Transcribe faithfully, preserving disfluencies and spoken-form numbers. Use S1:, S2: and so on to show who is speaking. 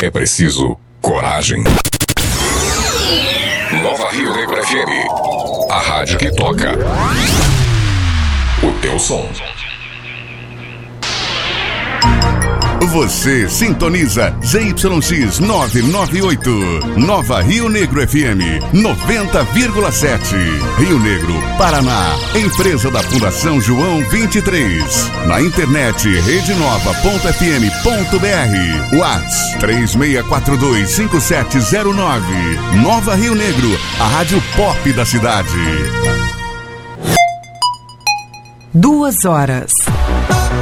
S1: É preciso coragem. Nova Rio Negro F M, a rádio que toca o teu som.
S2: Você sintoniza Z Y X novecentos e noventa e oito, Nova Rio Negro F M noventa vírgula sete, Rio Negro, Paraná. Empresa da Fundação João vinte e três. Na internet rede nova ponto f m ponto b r. WhatsApp três seis quatro dois cinco sete zero nove. Nova Rio Negro, a rádio pop da cidade.
S3: Duas horas.